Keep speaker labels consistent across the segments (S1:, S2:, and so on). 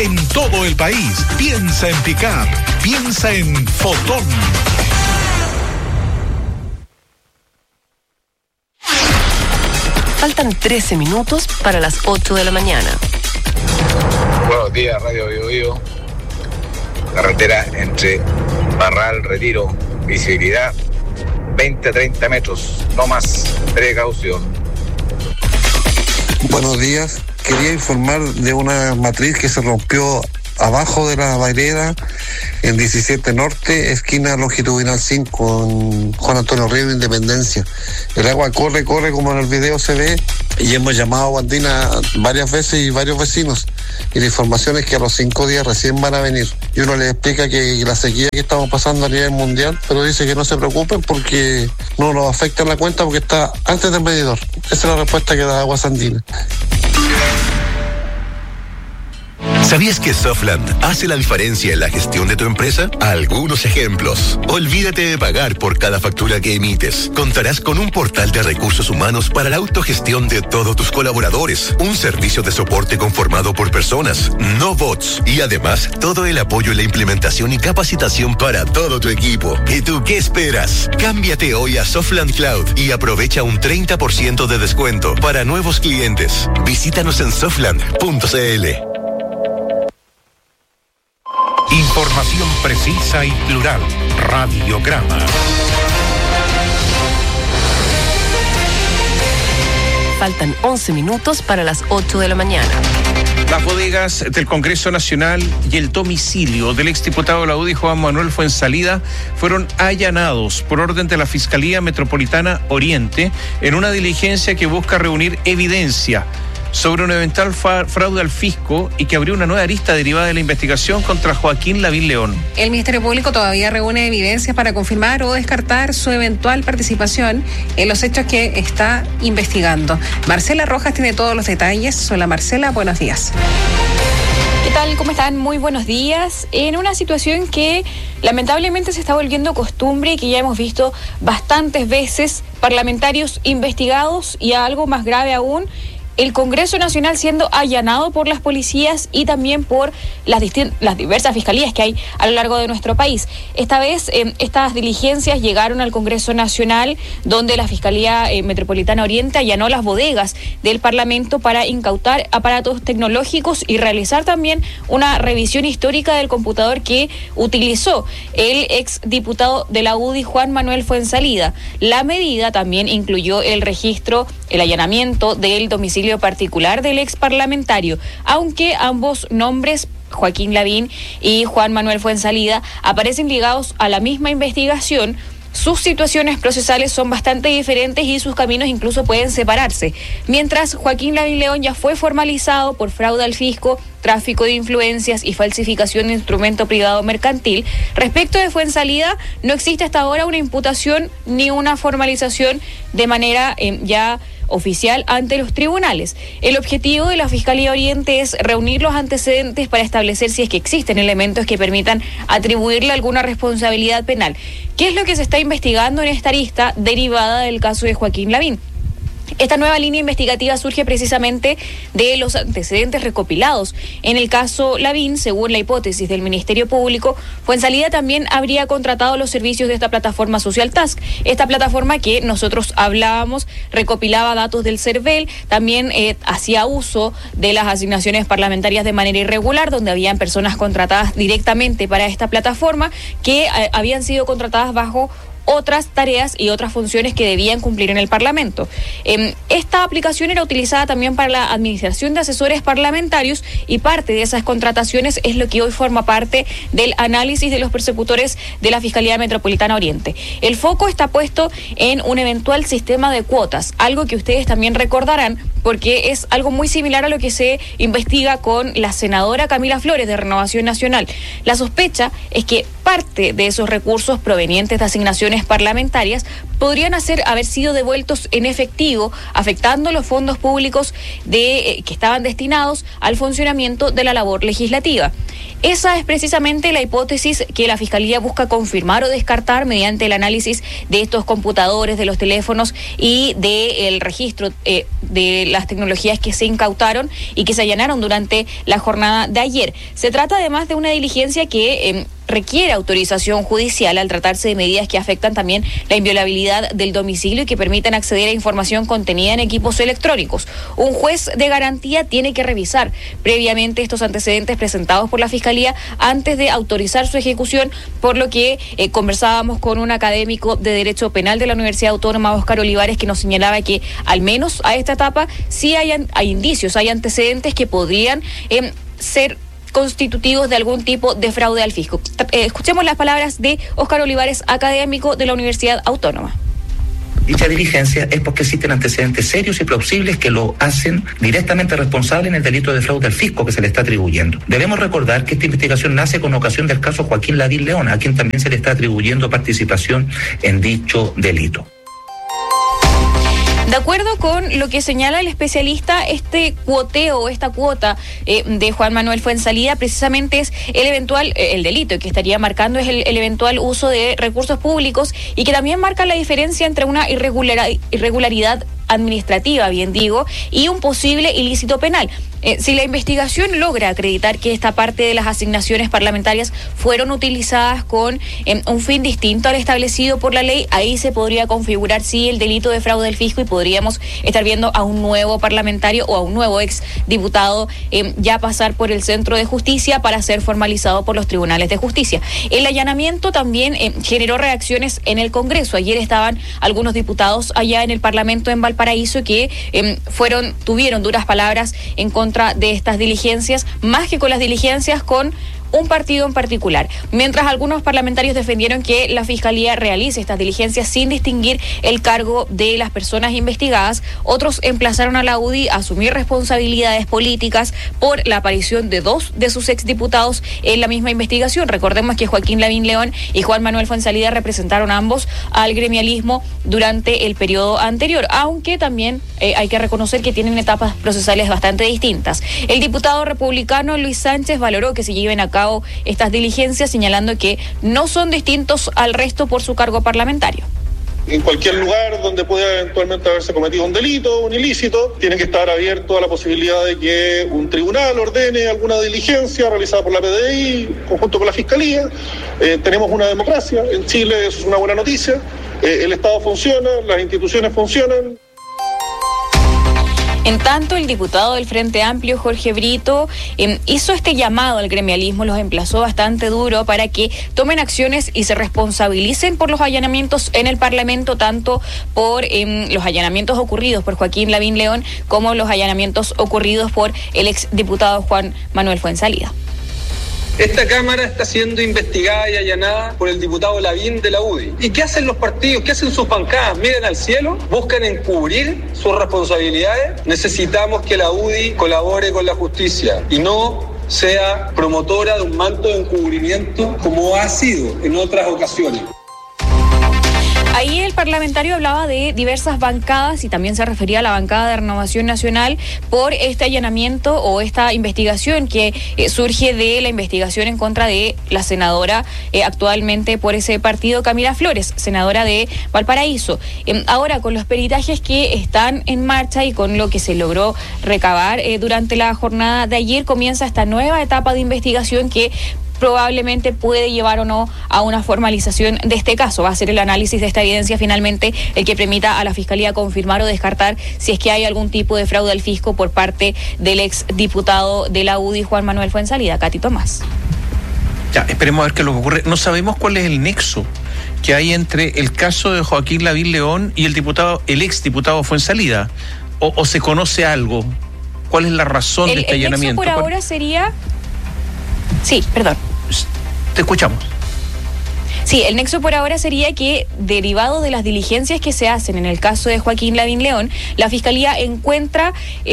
S1: en todo el país. Piensa en picar. Piensa en Fotón.
S2: Faltan 13 minutos para las 8 de la mañana.
S3: Buenos días, Radio Bio Bio. Carretera entre Barral, Retiro, visibilidad 20-30 metros, no más, precaución.
S4: Buenos días, quería informar de una matriz que se rompió abajo de la Baireda, en 17 Norte, esquina longitudinal 5, en Juan Antonio Río, Independencia. El agua corre como en el video se ve, y hemos llamado a Guandina varias veces y varios vecinos, y la información es que a los 5 días recién van a venir. Y uno les explica que la sequía que estamos pasando a nivel mundial, pero dice que no se preocupen porque no nos afecta en la cuenta porque está antes del medidor. Esa es la respuesta que da Aguas Andinas.
S5: ¿Sabías que Softland hace la diferencia en la gestión de tu empresa? Algunos ejemplos. Olvídate de pagar por cada factura que emites. Contarás con un portal de recursos humanos para la autogestión de todos tus colaboradores. Un servicio de soporte conformado por personas, no bots. Y además, todo el apoyo en la implementación y capacitación para todo tu equipo. ¿Y tú qué esperas? Cámbiate hoy a Softland Cloud y aprovecha un 30% de descuento para nuevos clientes. Visítanos en softland.cl.
S1: Información precisa y plural. Radiograma.
S2: Faltan 11 minutos para las 8 de la mañana.
S6: Las bodegas del Congreso Nacional y el domicilio del exdiputado de la UDI, Juan Manuel Fuenzalida, fueron allanados por orden de la Fiscalía Metropolitana Oriente en una diligencia que busca reunir evidencia sobre un eventual fraude al fisco y que abrió una nueva arista derivada de la investigación contra Joaquín Lavín León.
S7: El Ministerio Público todavía reúne evidencias para confirmar o descartar su eventual participación en los hechos que está investigando. Marcela Rojas tiene todos los detalles. Hola Marcela, buenos días.
S8: ¿Qué tal? ¿Cómo están? Muy buenos días. En una situación que lamentablemente se está volviendo costumbre y que ya hemos visto bastantes veces, parlamentarios investigados y algo más grave aún, el Congreso Nacional siendo allanado por las policías y también por las diversas fiscalías que hay a lo largo de nuestro país. Esta vez estas diligencias llegaron al Congreso Nacional, donde la Fiscalía Metropolitana Oriente allanó las bodegas del Parlamento para incautar aparatos tecnológicos y realizar también una revisión histórica del computador que utilizó el exdiputado de la UDI, Juan Manuel Fuenzalida. La medida también incluyó el allanamiento del domicilio particular del ex parlamentario, aunque ambos nombres, Joaquín Lavín y Juan Manuel Fuenzalida, aparecen ligados a la misma investigación. Sus situaciones procesales son bastante diferentes y sus caminos incluso pueden separarse. Mientras Joaquín Lavín León ya fue formalizado por fraude al fisco, tráfico de influencias y falsificación de instrumento privado mercantil, respecto de Fuenzalida no existe hasta ahora una imputación ni una formalización de manera ya oficial ante los tribunales. El objetivo de la Fiscalía Oriente es reunir los antecedentes para establecer si es que existen elementos que permitan atribuirle alguna responsabilidad penal. ¿Qué es lo que se está investigando en esta arista derivada del caso de Joaquín Lavín? Esta nueva línea investigativa surge precisamente de los antecedentes recopilados. En el caso Lavín, según la hipótesis del Ministerio Público, Fuenzalida también habría contratado los servicios de esta plataforma Social Task. Esta plataforma que nosotros hablábamos recopilaba datos del CERVEL, también hacía uso de las asignaciones parlamentarias de manera irregular, donde habían personas contratadas directamente para esta plataforma que habían sido contratadas bajo otras tareas y otras funciones que debían cumplir en el Parlamento. Esta aplicación era utilizada también para la administración de asesores parlamentarios y parte de esas contrataciones es lo que hoy forma parte del análisis de los persecutores de la Fiscalía Metropolitana Oriente. El foco está puesto en un eventual sistema de cuotas, algo que ustedes también recordarán porque es algo muy similar a lo que se investiga con la senadora Camila Flores de Renovación Nacional. La sospecha es que parte de esos recursos provenientes de asignaciones parlamentarias podrían haber sido devueltos en efectivo, afectando los fondos públicos que estaban destinados al funcionamiento de la labor legislativa. Esa es precisamente la hipótesis que la Fiscalía busca confirmar o descartar mediante el análisis de estos computadores, de los teléfonos y del registro de las tecnologías que se incautaron y que se allanaron durante la jornada de ayer. Se trata además de una diligencia que requiere autorización judicial al tratarse de medidas que afectan también la inviolabilidad del domicilio y que permitan acceder a información contenida en equipos electrónicos. Un juez de garantía tiene que revisar previamente estos antecedentes presentados por la Fiscalía antes de autorizar su ejecución, por lo que conversábamos con un académico de Derecho Penal de la Universidad Autónoma, Óscar Olivares, que nos señalaba que al menos a esta etapa sí hay indicios, hay antecedentes que podrían ser constitutivos de algún tipo de fraude al fisco. Escuchemos las palabras de Óscar Olivares, académico de la Universidad Autónoma.
S9: Dicha diligencia es porque existen antecedentes serios y plausibles que lo hacen directamente responsable en el delito de fraude al fisco que se le está atribuyendo. Debemos recordar que esta investigación nace con ocasión del caso Joaquín Lavín León, a quien también se le está atribuyendo participación en dicho delito.
S8: De acuerdo con lo que señala el especialista, este cuoteo, esta cuota de Juan Manuel Fuenzalida precisamente es el delito que estaría marcando es el eventual uso de recursos públicos y que también marca la diferencia entre una irregularidad administrativa, bien digo, y un posible ilícito penal. Si la investigación logra acreditar que esta parte de las asignaciones parlamentarias fueron utilizadas con un fin distinto al establecido por la ley, ahí se podría configurar sí el delito de fraude al fisco y podríamos estar viendo a un nuevo parlamentario o a un nuevo ex diputado ya pasar por el Centro de Justicia para ser formalizado por los tribunales de justicia. El allanamiento también generó reacciones en el Congreso. Ayer estaban algunos diputados allá en el Parlamento en Valparaíso que tuvieron duras palabras en contra de estas diligencias, más que con las diligencias con un partido en particular. Mientras algunos parlamentarios defendieron que la Fiscalía realice estas diligencias sin distinguir el cargo de las personas investigadas, otros emplazaron a la UDI a asumir responsabilidades políticas por la aparición de dos de sus exdiputados en la misma investigación. Recordemos que Joaquín Lavín León y Juan Manuel Fuenzalida representaron ambos al gremialismo durante el periodo anterior, aunque también hay que reconocer que tienen etapas procesales bastante distintas. El diputado republicano Luis Sánchez valoró que se lleven a cabo estas diligencias, señalando que no son distintos al resto por su cargo parlamentario.
S10: En cualquier lugar donde pueda eventualmente haberse cometido un delito, un ilícito, tiene que estar abierto a la posibilidad de que un tribunal ordene alguna diligencia realizada por la PDI, conjunto con la Fiscalía. Tenemos una democracia en Chile, eso es una buena noticia. El Estado funciona, las instituciones funcionan.
S8: En tanto, el diputado del Frente Amplio, Jorge Brito, hizo este llamado al gremialismo, los emplazó bastante duro para que tomen acciones y se responsabilicen por los allanamientos en el Parlamento, tanto por los allanamientos ocurridos por Joaquín Lavín León como los allanamientos ocurridos por el exdiputado Juan Manuel Fuenzalida.
S11: Esta Cámara está siendo investigada y allanada por el diputado Lavín de la UDI. ¿Y qué hacen los partidos? ¿Qué hacen sus bancadas? ¿Miran al cielo? ¿Buscan encubrir sus responsabilidades? Necesitamos que la UDI colabore con la justicia y no sea promotora de un manto de encubrimiento como ha sido en otras ocasiones.
S8: Ahí el parlamentario hablaba de diversas bancadas y también se refería a la bancada de Renovación Nacional por este allanamiento o esta investigación que surge de la investigación en contra de la senadora actualmente por ese partido, Camila Flores, senadora de Valparaíso. Ahora, con los peritajes que están en marcha y con lo que se logró recabar durante la jornada de ayer, comienza esta nueva etapa de investigación que probablemente puede llevar o no a una formalización de este caso. Va a ser el análisis de esta evidencia finalmente el que permita a la Fiscalía confirmar o descartar si es que hay algún tipo de fraude al fisco por parte del exdiputado de la UDI, Juan Manuel Fuenzalida. Katy Tomás.
S6: Ya, esperemos a ver qué es lo que ocurre. No sabemos cuál es el nexo que hay entre el caso de Joaquín Lavín León y el exdiputado Fuenzalida. ¿O se conoce algo? ¿Cuál es la razón de este allanamiento?
S8: El nexo por ahora sería... Sí, perdón.
S6: Te escuchamos.
S8: Sí, el nexo por ahora sería que, derivado de las diligencias que se hacen en el caso de Joaquín Lavín León, la Fiscalía encuentra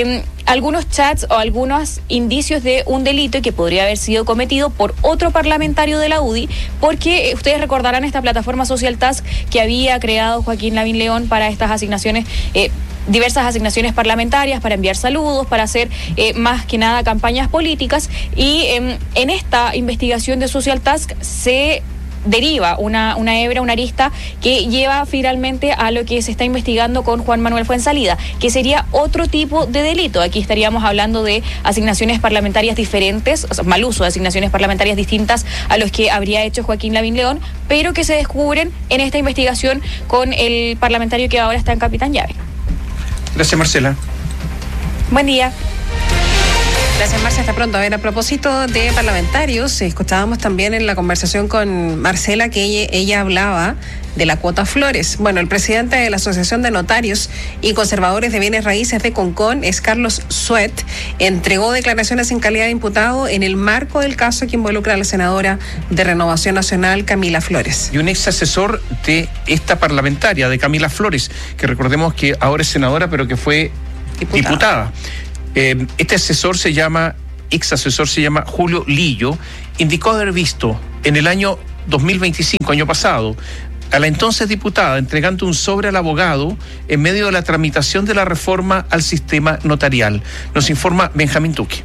S8: algunos chats o algunos indicios de un delito que podría haber sido cometido por otro parlamentario de la UDI, porque ustedes recordarán esta plataforma Social Task que había creado Joaquín Lavín León para estas asignaciones, diversas asignaciones parlamentarias, para enviar saludos, para hacer más que nada campañas políticas, y en esta investigación de Social Task se deriva una hebra, una arista que lleva finalmente a lo que se está investigando con Juan Manuel Fuenzalida, que sería otro tipo de delito. Aquí estaríamos hablando de asignaciones parlamentarias diferentes, o sea, mal uso de asignaciones parlamentarias distintas a los que habría hecho Joaquín Lavín León, pero que se descubren en esta investigación con el parlamentario que ahora está en Capitán Llave.
S6: Gracias, Marcela.
S8: Buen día.
S7: Gracias, Marcia. Hasta pronto. A ver, a propósito de parlamentarios, escuchábamos también en la conversación con Marcela que ella hablaba de la cuota Flores. Bueno, el presidente de la Asociación de Notarios y Conservadores de Bienes Raíces de Concón, es Carlos Suet, entregó declaraciones en calidad de imputado en el marco del caso que involucra a la senadora de Renovación Nacional, Camila Flores.
S6: Y un ex asesor de esta parlamentaria, de Camila Flores, que recordemos que ahora es senadora, pero que fue diputada. Este ex asesor se llama Julio Lillo, indicó haber visto en el año 2025, año pasado, a la entonces diputada entregando un sobre al abogado en medio de la tramitación de la reforma al sistema notarial. Nos informa Benjamín Duque.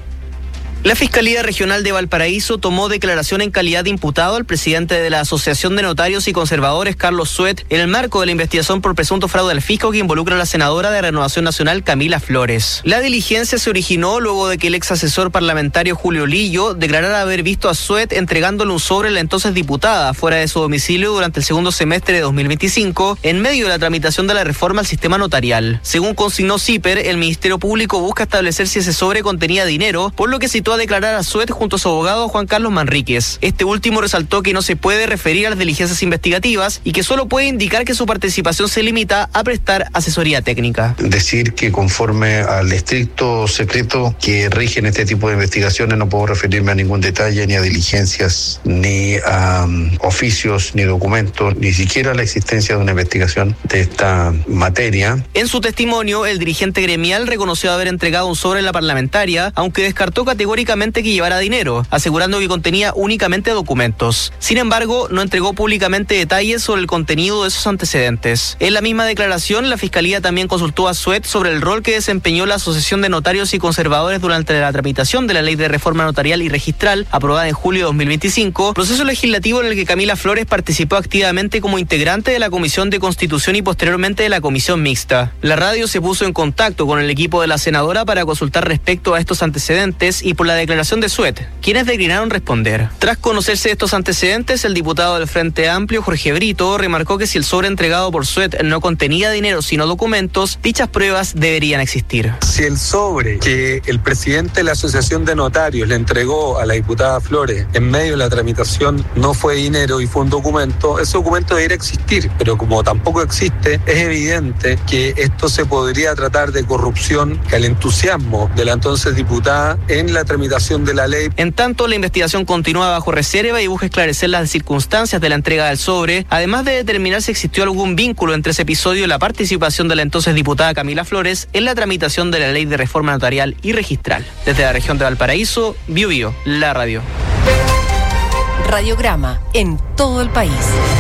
S12: La Fiscalía Regional de Valparaíso tomó declaración en calidad de imputado al presidente de la Asociación de Notarios y Conservadores, Carlos Suet, en el marco de la investigación por presunto fraude al fisco que involucra a la senadora de Renovación Nacional, Camila Flores. La diligencia se originó luego de que el ex asesor parlamentario Julio Lillo declarara haber visto a Suet entregándole un sobre a la entonces diputada fuera de su domicilio durante el segundo semestre de 2025, en medio de la tramitación de la reforma al sistema notarial. Según consignó CIPER, el Ministerio Público busca establecer si ese sobre contenía dinero, por lo que citó a declarar a Suet junto a su abogado Juan Carlos Manríquez. Este último resaltó que no se puede referir a las diligencias investigativas y que solo puede indicar que su participación se limita a prestar asesoría técnica.
S4: Decir que conforme al estricto secreto que rige en este tipo de investigaciones no puedo referirme a ningún detalle, ni a diligencias, ni a oficios, ni documentos, ni siquiera a la existencia de una investigación de esta materia.
S12: En su testimonio, el dirigente gremial reconoció haber entregado un sobre a la parlamentaria, aunque descartó categóricamente que llevara dinero, asegurando que contenía únicamente documentos. Sin embargo, no entregó públicamente detalles sobre el contenido de esos antecedentes. En la misma declaración, la Fiscalía también consultó a Suet sobre el rol que desempeñó la Asociación de Notarios y Conservadores durante la tramitación de la Ley de Reforma Notarial y Registral, aprobada en julio de 2025, proceso legislativo en el que Camila Flores participó activamente como integrante de la Comisión de Constitución y posteriormente de la Comisión Mixta. La radio se puso en contacto con el equipo de la senadora para consultar respecto a estos antecedentes y por la declaración de Suet, quienes declinaron responder. Tras conocerse estos antecedentes, el diputado del Frente Amplio, Jorge Brito, remarcó que si el sobre entregado por Suet no contenía dinero sino documentos, dichas pruebas deberían existir.
S11: Si el sobre que el presidente de la Asociación de Notarios le entregó a la diputada Flores en medio de la tramitación no fue dinero y fue un documento, ese documento debería existir, pero como tampoco existe, es evidente que esto se podría tratar de corrupción, que al entusiasmo de la entonces diputada en la tramitación de la ley.
S12: En tanto, la investigación continúa bajo reserva y busca esclarecer las circunstancias de la entrega del sobre, además de determinar si existió algún vínculo entre ese episodio y la participación de la entonces diputada Camila Flores en la tramitación de la Ley de Reforma Notarial y Registral. Desde la región de Valparaíso, Biobío, la radio.
S2: Radiograma en todo el país.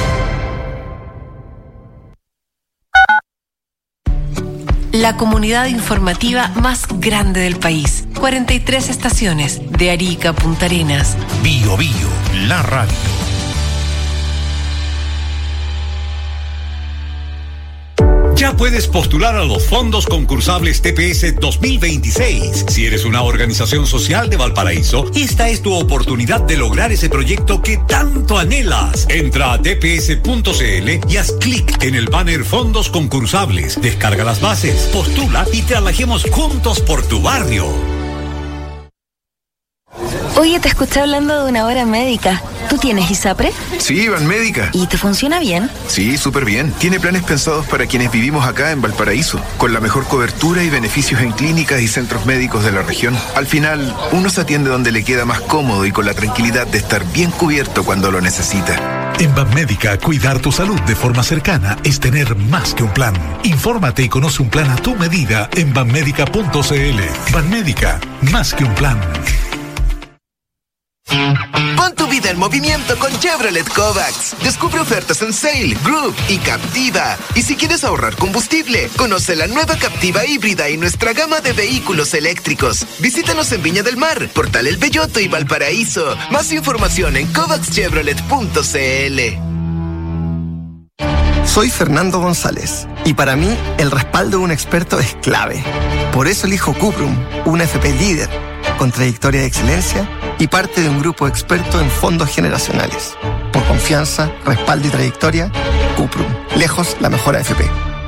S2: La comunidad informativa más grande del país. 43 estaciones, de Arica a Punta Arenas.
S1: Biobío, la radio. Ya puedes postular a los fondos concursables TPS 2026. Si eres una organización social de Valparaíso, esta es tu oportunidad de lograr ese proyecto que tanto anhelas. Entra a tps.cl y haz clic en el banner Fondos Concursables. Descarga las bases, postula y trabajemos juntos por tu barrio.
S13: Oye, te escuché hablando de una hora médica. ¿Tú tienes ISAPRE?
S14: Sí, Banmédica.
S13: ¿Y te funciona bien?
S14: Sí, súper bien. Tiene planes pensados para quienes vivimos acá en Valparaíso, con la mejor cobertura y beneficios en clínicas y centros médicos de la región. Al final, uno se atiende donde le queda más cómodo y con la tranquilidad de estar bien cubierto cuando lo necesita.
S15: En Banmédica, cuidar tu salud de forma cercana es tener más que un plan. Infórmate y conoce un plan a tu medida en banmédica.cl. Banmédica, más que un plan.
S16: Pon tu vida en movimiento con Chevrolet Kovacs. Descubre ofertas en Sail, Group y Captiva. Y si quieres ahorrar combustible, conoce la nueva Captiva híbrida y nuestra gama de vehículos eléctricos. Visítanos en Viña del Mar, Portal El Belloto y Valparaíso. Más información en covacschevrolet.cl.
S17: Soy Fernando González y para mí el respaldo de un experto es clave. Por eso elijo Cuprum, una FP líder, con trayectoria de excelencia y parte de un grupo experto en fondos generacionales. Por confianza, respaldo y trayectoria, Cuprum. Lejos la mejor AFP.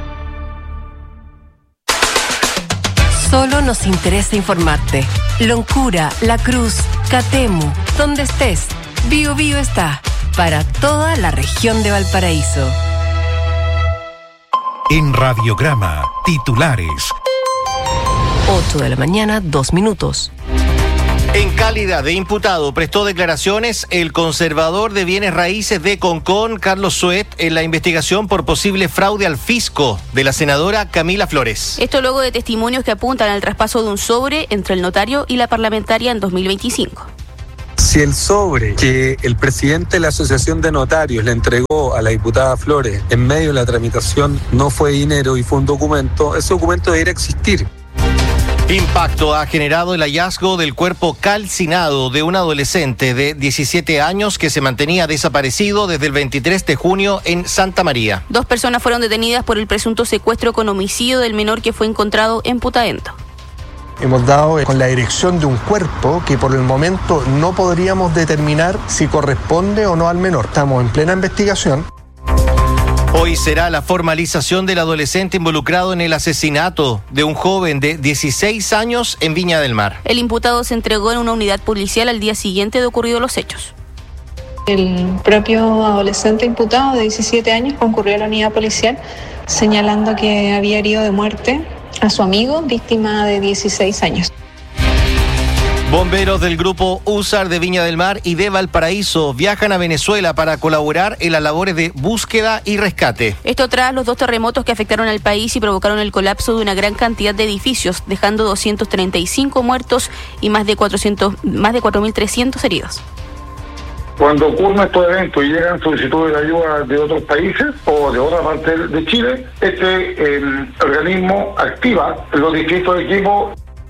S2: Solo nos interesa informarte. Loncura, La Cruz, Catemu, donde estés. Bio Bio está para toda la región de Valparaíso.
S15: En Radiograma, titulares.
S2: 8 de la mañana, 2 minutos.
S12: En calidad de imputado prestó declaraciones el conservador de bienes raíces de Concón, Carlos Suet, en la investigación por posible fraude al fisco de la senadora Camila Flores.
S18: Esto luego de testimonios que apuntan al traspaso de un sobre entre el notario y la parlamentaria en 2025.
S19: Si el sobre que el presidente de la Asociación de Notarios le entregó a la diputada Flores en medio de la tramitación no fue dinero y fue un documento, ese documento debería existir.
S12: Impacto ha generado el hallazgo del cuerpo calcinado de un adolescente de 17 años que se mantenía desaparecido desde el 23 de junio en Santa María.
S18: 2 personas fueron detenidas por el presunto secuestro con homicidio del menor que fue encontrado en Putaendo.
S20: Hemos dado con la dirección de un cuerpo que por el momento no podríamos determinar si corresponde o no al menor. Estamos en plena investigación.
S12: Hoy será la formalización del adolescente involucrado en el asesinato de un joven de 16 años en Viña del Mar.
S18: El imputado se entregó en una unidad policial al día siguiente de ocurridos los hechos.
S21: El propio adolescente imputado de 17 años concurrió a la unidad policial señalando que había herido de muerte a su amigo, víctima de 16 años.
S12: Bomberos del grupo USAR de Viña del Mar y de Valparaíso viajan a Venezuela para colaborar en las labores de búsqueda y rescate.
S18: Esto tras los 2 terremotos que afectaron al país y provocaron el colapso de una gran cantidad de edificios, dejando 235 muertos y más de 4.300 heridos.
S22: Cuando ocurren estos eventos y llegan solicitudes de ayuda de otros países o de otra parte de Chile, el organismo activa los distintos equipos.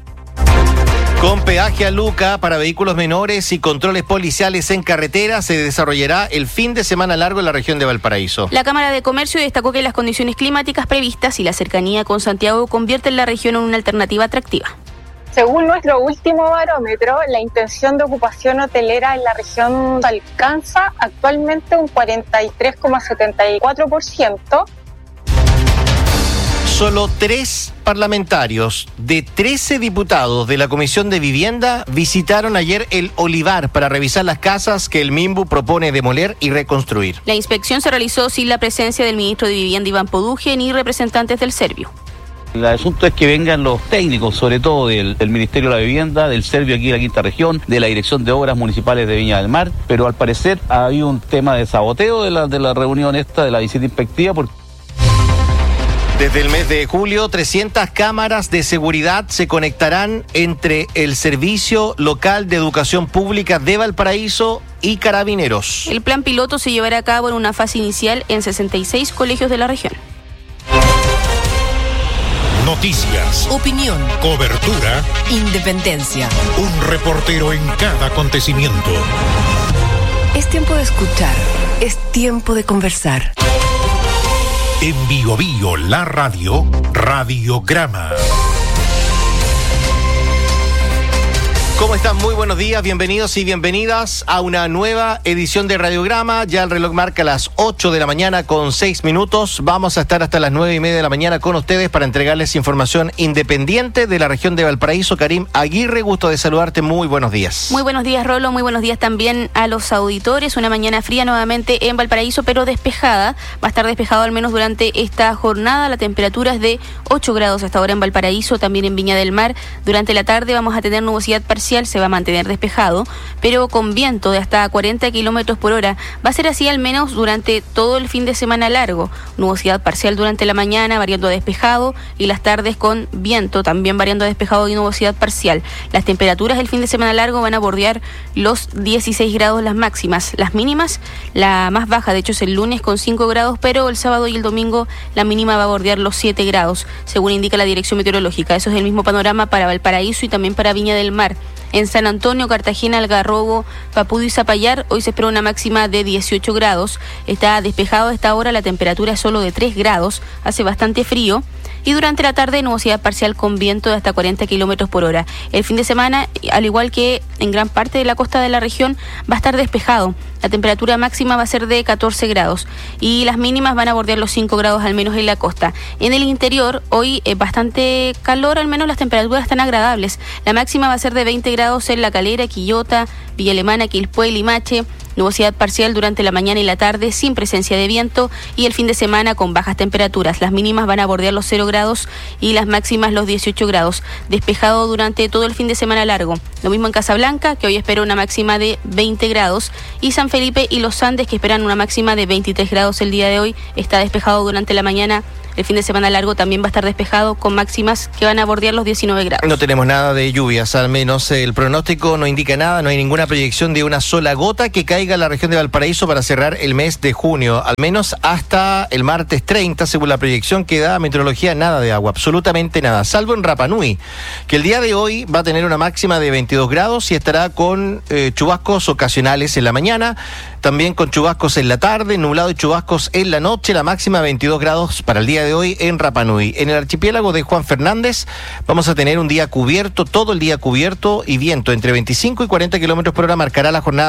S12: Con peaje a Luca para vehículos menores y controles policiales en carretera se desarrollará el fin de semana largo en la región de Valparaíso.
S18: La Cámara de Comercio destacó que las condiciones climáticas previstas y la cercanía con Santiago convierten la región en una alternativa atractiva.
S23: Según nuestro último barómetro, la intención de ocupación hotelera en la región alcanza actualmente un 43,74%.
S12: Solo 3 parlamentarios de 13 diputados de la Comisión de Vivienda visitaron ayer el Olivar para revisar las casas que el MIMBU propone demoler y reconstruir.
S18: La inspección se realizó sin la presencia del ministro de Vivienda Iván Poduje ni representantes del Servio.
S24: El asunto es que vengan los técnicos, sobre todo del Ministerio de la Vivienda, del Servio aquí en la Quinta Región, de la Dirección de Obras Municipales de Viña del Mar, pero al parecer hay un tema de saboteo de la reunión de la visita inspectiva.
S12: Desde el mes de julio, 300 cámaras de seguridad se conectarán entre el Servicio Local de Educación Pública de Valparaíso y Carabineros.
S18: El plan piloto se llevará a cabo en una fase inicial en 66 colegios de la región.
S15: Noticias,
S2: opinión,
S15: cobertura,
S2: independencia.
S15: Un reportero en cada acontecimiento.
S2: Es tiempo de escuchar, es tiempo de conversar.
S15: En Bio Bio, la radio, Radiograma.
S12: ¿Cómo están? Muy buenos días, bienvenidos y bienvenidas a una nueva edición de Radiograma. Ya el reloj marca las 8 de la mañana con 6 minutos. Vamos a estar hasta las 9:30 de la mañana con ustedes para entregarles información independiente de la región de Valparaíso. Karim Aguirre, gusto de saludarte, muy buenos días.
S18: Muy buenos días, Rolo, muy buenos días también a los auditores. Una mañana fría nuevamente en Valparaíso, pero despejada. Va a estar despejado al menos durante esta jornada. La temperatura es de 8 grados hasta ahora en Valparaíso, también en Viña del Mar. Durante la tarde vamos a tener nubosidad parcial parcial se va a mantener despejado, pero con viento de hasta 40 kilómetros por hora. Va a ser así al menos durante todo el fin de semana largo. Nubosidad parcial durante la mañana, variando a despejado, y las tardes con viento, también variando a despejado y nubosidad parcial. Las temperaturas del fin de semana largo van a bordear los 16 grados las máximas. Las mínimas, la más baja de hecho es el lunes con 5 grados, pero el sábado y el domingo la mínima va a bordear los 7 grados, según indica la Dirección Meteorológica. Eso es el mismo panorama para Valparaíso y también para Viña del Mar. En San Antonio, Cartagena, Algarrobo, Papudo y Zapallar, hoy se espera una máxima de 18 grados. Está despejado a esta hora, la temperatura es solo de 3 grados, hace bastante frío. Y durante la tarde, nubosidad parcial con viento de hasta 40 kilómetros por hora. El fin de semana, al igual que en gran parte de la costa de la región, va a estar despejado. La temperatura máxima va a ser de 14 grados y las mínimas van a bordear los 5 grados al menos en la costa. En el interior, hoy bastante calor, al menos las temperaturas están agradables. La máxima va a ser de 20 grados en La Calera, Quillota, Villa Alemana, Quilpué, Limache. Nubosidad parcial durante la mañana y la tarde sin presencia de viento, y el fin de semana con bajas temperaturas. Las mínimas van a bordear los 0 grados y las máximas los 18 grados. Despejado durante todo el fin de semana largo. Lo mismo en Casablanca, que hoy espera una máxima de 20 grados, y San Felipe y Los Andes, que esperan una máxima de 23 grados el día de hoy. Está despejado durante la mañana. El fin de semana largo también va a estar despejado con máximas que van a bordear los 19 grados.
S3: No tenemos nada de lluvias, al menos el pronóstico no indica nada, no hay ninguna proyección de una sola gota que caiga en la región de Valparaíso para cerrar el mes de junio, al menos hasta el martes 30, según la proyección que da Meteorología, nada de agua, absolutamente nada, salvo en Rapa Nui, que el día de hoy va a tener una máxima de 22 grados y estará con chubascos ocasionales en la mañana, también con chubascos en la tarde, nublado y chubascos en la noche, la máxima 22 grados para el día de hoy en Rapa Nui. En el archipiélago de Juan Fernández vamos a tener un día cubierto, todo el día cubierto, y viento entre 25 y 40 kilómetros por hora marcará la jornada